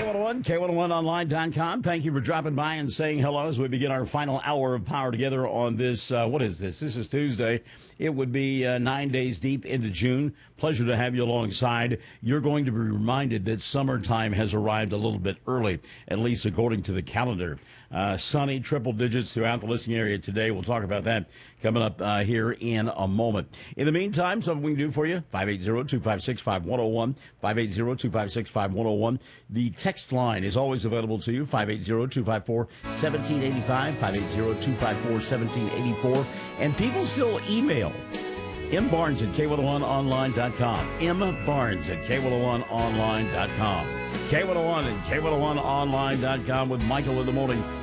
K101, K101online.com. Thank you for dropping by and saying hello as we begin our final hour of Power Together on this, what is this? This is Tuesday. It would be 9 days deep into June. Pleasure to have you alongside. You're going to be reminded that summertime has arrived a little bit early, at least according to the calendar. Sunny, triple digits throughout the listening area today. We'll talk about that coming up here in a moment. In the meantime, something we can do for you, 580-256-5101, 580-256-5101. The text line is always available to you, 580-254-1785, 580-254-1784. And people still email mbarnes at K101online.com, mbarnes at K101online.com. K101 and K101online.com with Michael in the morning.